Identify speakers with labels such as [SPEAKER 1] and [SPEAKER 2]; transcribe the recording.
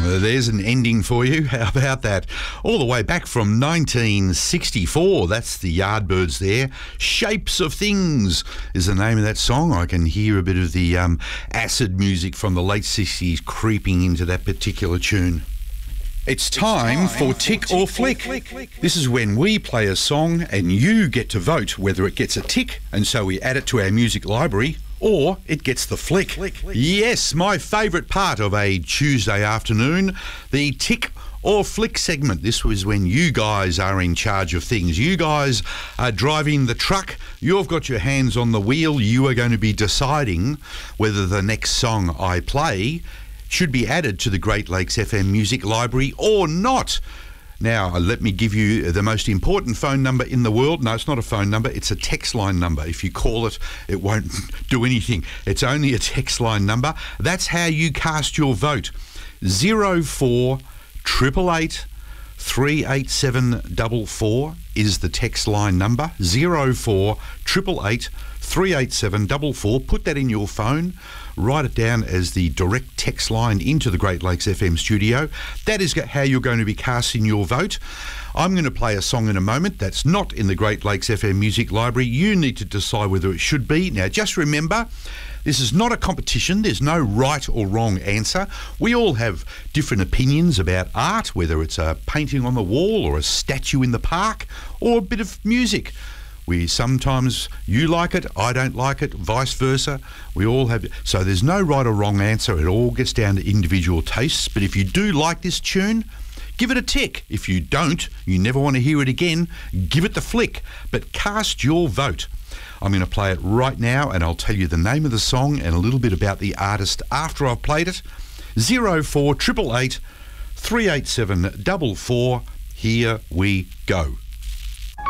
[SPEAKER 1] There's an ending for you. How about that? All the way back from 1964. That's the Yardbirds there. Shapes of Things is the name of that song. I can hear a bit of the acid music from the late 60s creeping into that particular tune. It's time for Tick or Flick. This is when we play a song and you get to vote whether it gets a tick, and so we add it to our music library, or it gets the flick. Yes, my favourite part of a Tuesday afternoon, the Tick or Flick segment. This was when you guys are in charge of things. You guys are driving the truck. You've got your hands on the wheel. You are going to be deciding whether the next song I play should be added to the Great Lakes FM music library or not. Now, let me give you the most important phone number in the world. No, it's not a phone number. It's a text line number. If you call it, it won't do anything. It's only a text line number. That's how you cast your vote. 048888 38744 is the text line number. 048888 38744. Put that in your phone. Write it down as the direct text line into the Great Lakes FM studio. That is how you're going to be casting your vote. I'm going to play a song in a moment that's not in the Great Lakes FM music library. You need to decide whether it should be. Now, just remember, this is not a competition. There's no right or wrong answer. We all have different opinions about art, whether it's a painting on the wall or a statue in the park or a bit of music. Sometimes you like it, I don't like it, vice versa. We all have. So there's no right or wrong answer. It all gets down to individual tastes. But if you do like this tune, give it a tick. If you don't, you never want to hear it again, give it the flick. But cast your vote. I'm going to play it right now, and I'll tell you the name of the song and a little bit about the artist after I've played it. 048888 38744. Here we go.